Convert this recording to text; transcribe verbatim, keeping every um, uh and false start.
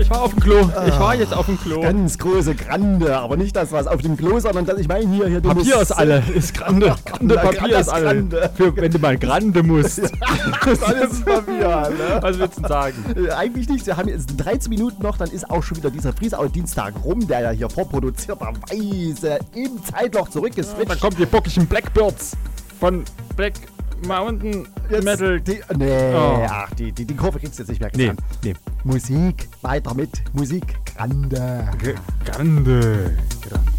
ich war auf dem Klo. Ich war jetzt auf dem Klo. Ganz große Grande, aber nicht das, was auf dem Klo, sondern das, ich meine hier, hier du Papier musst- ist alle. Ist Grande. Grande Na, Papier das ist alle. Grande. Für, wenn du mal Grande musst. Das alles Papier, ne? Was willst du denn sagen? Äh, Eigentlich nicht. Wir haben jetzt dreizehn Minuten noch, dann ist auch schon wieder dieser Friesau-Dienstag rum, der ja hier vorproduzierterweise im Zeitloch zurück ist. Dann kommt die bockigen Blackbirds von Black Mountain Jetzt Metal. Die, nee, Oh. ach, die, die, die Kurve kriegst du jetzt nicht mehr Nee, getan. nee. Musik, weiter mit Musik, Grande. Grande. Grande.